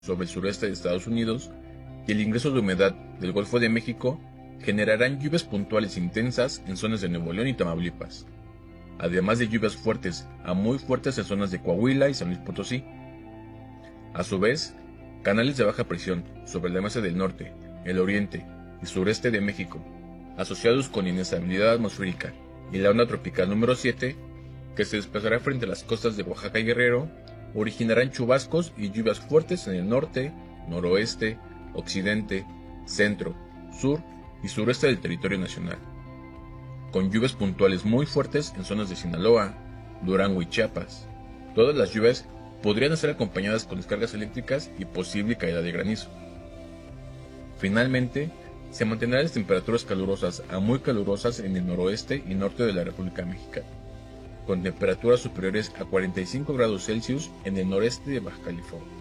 sobre el sureste de Estados Unidos y el ingreso de humedad del Golfo de México generarán lluvias puntuales intensas en zonas de Nuevo León y Tamaulipas, además de lluvias fuertes a muy fuertes en zonas de Coahuila y San Luis Potosí. A su vez, canales de baja presión sobre la mesa del norte, el oriente y sureste de México, asociados con inestabilidad atmosférica y la onda tropical número 7, que se desplazará frente a las costas de Oaxaca y Guerrero, originarán chubascos y lluvias fuertes en el norte, noroeste, occidente, centro, sur y sureste del territorio nacional, con lluvias puntuales muy fuertes en zonas de Sinaloa, Durango y Chiapas. Todas las lluvias podrían estar acompañadas con descargas eléctricas y posible caída de granizo. Finalmente, se mantendrán las temperaturas calurosas a muy calurosas en el noroeste y norte de la República Mexicana, con temperaturas superiores a 45 grados Celsius en el noreste de Baja California.